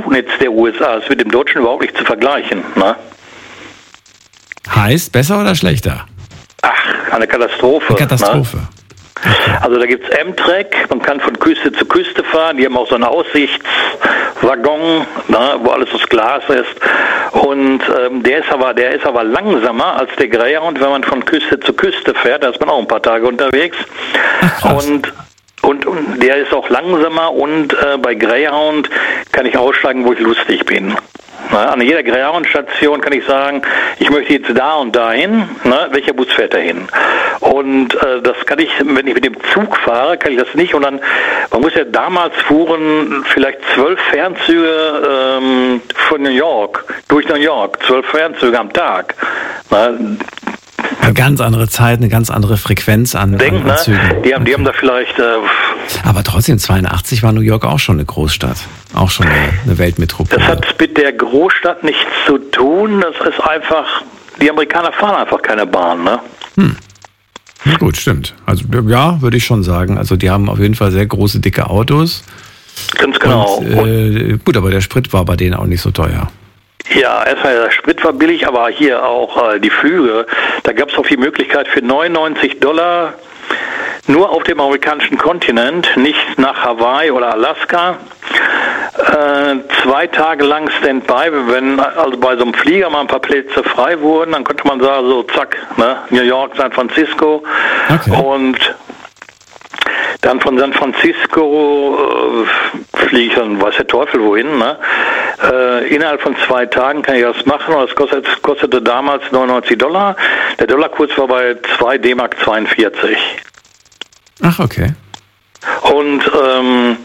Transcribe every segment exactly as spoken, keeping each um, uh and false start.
Funknetz der U S A ist mit dem deutschen überhaupt nicht zu vergleichen. Ne? Heißt, besser oder schlechter? Ach, eine Katastrophe. Eine Katastrophe. Ne? Okay. Also da gibt's Amtrak, man kann von Küste zu Küste fahren, die haben auch so einen Aussichtswaggon, ne, wo alles aus Glas ist. Und ähm, der ist aber, der ist aber langsamer als der Greyhound, wenn man von Küste zu Küste fährt, da ist man auch ein paar Tage unterwegs. Ach, und Und, und der ist auch langsamer und äh, bei Greyhound kann ich aussteigen, wo ich lustig bin. Na, an jeder Greyhound-Station kann ich sagen, ich möchte jetzt da und dahin, ne, welcher Bus fährt dahin? Und äh, das kann ich, wenn ich mit dem Zug fahre, kann ich das nicht. Und dann, man muss ja damals fuhren vielleicht zwölf Fernzüge ähm, von New York, durch New York, zwölf Fernzüge am Tag. Na, Eine ganz andere Zeit, eine ganz andere Frequenz an, Denk, an, an Zügen. Ne? Die haben, die haben da vielleicht... Äh, Aber trotzdem, zweiundachtzig war New York auch schon eine Großstadt. Auch schon eine, eine Weltmetropole. Das hat mit der Großstadt nichts zu tun. Das ist einfach... Die Amerikaner fahren einfach keine Bahn, ne? Hm. Ja, gut, stimmt. Also ja, würde ich schon sagen. Also die haben auf jeden Fall sehr große, dicke Autos. Ganz genau. Und, äh, gut, aber der Sprit war bei denen auch nicht so teuer. Ja, erstmal der Sprit war billig, aber hier auch äh, die Flüge. Da gab es auch die Möglichkeit für neunundneunzig Dollar nur auf dem amerikanischen Kontinent, nicht nach Hawaii oder Alaska. Äh, zwei Tage lang Standby, wenn also bei so einem Flieger mal ein paar Plätze frei wurden, dann konnte man sagen, so zack, ne, New York, San Francisco. Okay. Und dann von San Francisco äh, fliege ich dann, weiß der Teufel wohin, ne? Äh, innerhalb von zwei Tagen kann ich das machen und das kostet, kostete damals neunundneunzig Dollar. Der Dollarkurs war bei zwei D-Mark zweiundvierzig. Ach, okay. Und ähm,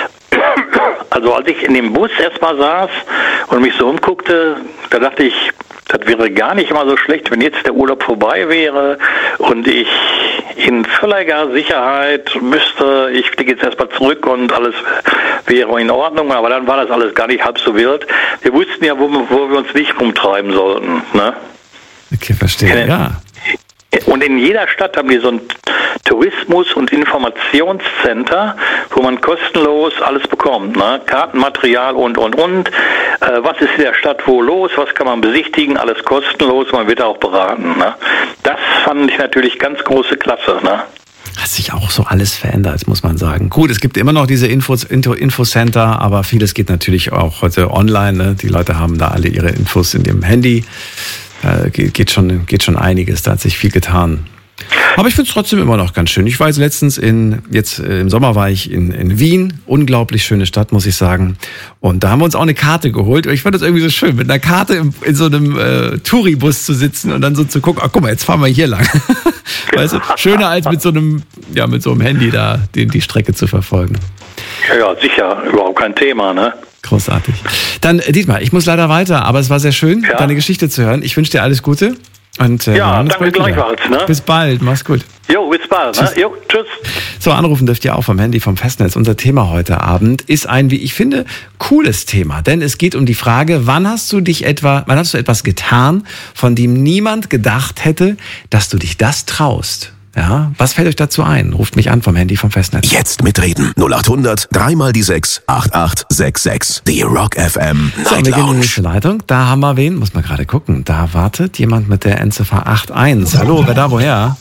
also als ich in dem Bus erstmal saß und mich so umguckte, da dachte ich, das wäre gar nicht mal so schlecht, wenn jetzt der Urlaub vorbei wäre und ich in völliger Sicherheit müsste, ich fliege jetzt erstmal zurück und alles wäre in Ordnung, aber dann war das alles gar nicht halb so wild. Wir wussten ja, wo, wo wir uns nicht rumtreiben sollten. Ne? Okay, verstehe, ja. Und in jeder Stadt haben die so ein Tourismus- und Informationscenter, wo man kostenlos alles bekommt. Ne? Kartenmaterial und, und, und. Äh, was ist in der Stadt wo los? Was kann man besichtigen? Alles kostenlos. Man wird auch beraten. Ne? Das fand ich natürlich ganz große Klasse. Ne? Hat sich auch so alles verändert, muss man sagen. Gut, es gibt immer noch diese Infos, Info, Infocenter, aber vieles geht natürlich auch heute online. Ne? Die Leute haben da alle ihre Infos in ihrem Handy. Da geht schon, geht schon einiges, da hat sich viel getan. Aber ich finde es trotzdem immer noch ganz schön. Ich war jetzt letztens in, jetzt äh, im Sommer war ich in, in Wien. Unglaublich schöne Stadt, muss ich sagen. Und da haben wir uns auch eine Karte geholt. Ich fand das irgendwie so schön, mit einer Karte in, in so einem äh, Touribus zu sitzen und dann so zu gucken, ach guck mal, jetzt fahren wir hier lang. Weißt du, schöner als mit so einem, ja, mit so einem Handy da, die, die Strecke zu verfolgen. Ja, ja, sicher, überhaupt kein Thema, ne? Großartig. Dann, Dietmar, ich muss leider weiter, aber es war sehr schön, ja, deine Geschichte zu hören. Ich wünsche dir alles Gute. Und, äh, ja, danke gleichfalls. Ne? Bis bald, mach's gut. Jo, bis bald. Ne? Jo, tschüss. So, anrufen dürft ihr auch vom Handy, vom Festnetz. Unser Thema heute Abend ist ein, wie ich finde, cooles Thema. Denn es geht um die Frage, wann hast du dich etwa, wann hast du etwas getan, von dem niemand gedacht hätte, dass du dich das traust? Ja, was fällt euch dazu ein? Ruft mich an vom Handy vom Festnetz. Jetzt mitreden. null acht hundert, drei mal die sechs, acht acht sechs sechs. Die Rock F M So, Night wir gehen in die Lounge. nächste Leitung. Da haben wir wen? Muss man gerade gucken. Da wartet jemand mit der Endziffer acht eins. Hallo, wer da, woher?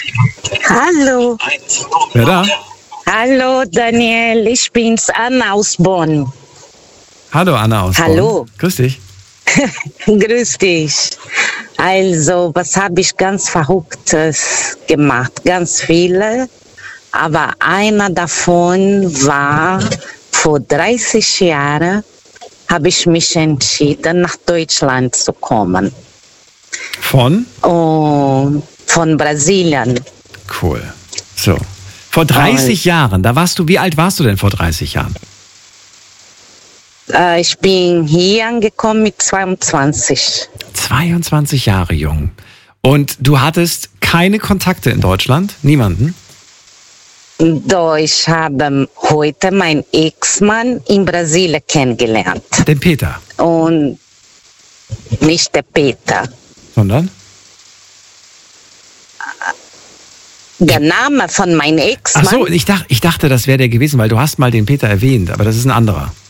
Hallo. Wer da? Hallo, Daniel. Ich bin's, Anna aus Bonn. Hallo, Anna aus Bonn. Hallo. Grüß dich. Grüß dich. Also, was habe ich ganz Verrücktes gemacht? Ganz viele. Aber einer davon war, vor dreißig Jahren habe ich mich entschieden, nach Deutschland zu kommen. Von? Und von Brasilien. Cool. So. Vor dreißig Jahren, da warst du, wie alt warst du denn vor dreißig Jahren? Äh, ich bin hier angekommen mit zweiundzwanzig. zweiundzwanzig Jahre jung. Und du hattest keine Kontakte in Deutschland? Niemanden? Doch, ich habe heute meinen Ex-Mann in Brasilien kennengelernt. Den Peter? Und nicht der Peter. Sondern? Der Name von meinem Ex-Mann. Ach so, ich dachte, ich dachte, das wäre der gewesen, weil du hast mal den Peter erwähnt, aber das ist ein anderer.